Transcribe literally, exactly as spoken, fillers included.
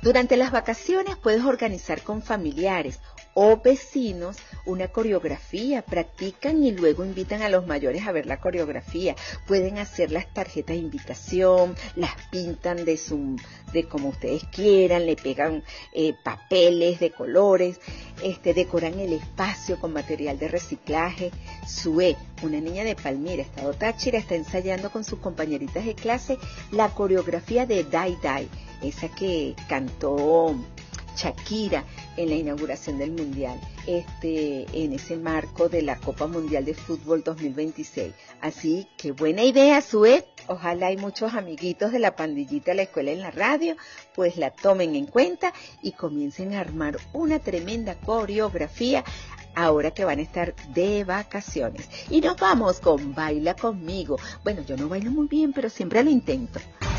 Durante las vacaciones puedes organizar con familiares o vecinos una coreografía, practican y luego invitan a los mayores a ver la coreografía. Pueden hacer las tarjetas de invitación, las pintan de su, de como ustedes quieran, le pegan eh, papeles de colores, este, decoran el espacio con material de reciclaje. Sue, una niña de Palmira, Estado Táchira, está ensayando con sus compañeritas de clase la coreografía de Dai Dai, esa que cantó Shakira en la inauguración del Mundial, este, en ese marco de la Copa Mundial de Fútbol dos mil veintiséis. Así que buena idea, Sue. Ojalá hay muchos amiguitos de la pandillita de la escuela en la radio, pues la tomen en cuenta y comiencen a armar una tremenda coreografía ahora que van a estar de vacaciones. Y nos vamos con Baila Conmigo. Bueno, yo no bailo muy bien, pero siempre lo intento.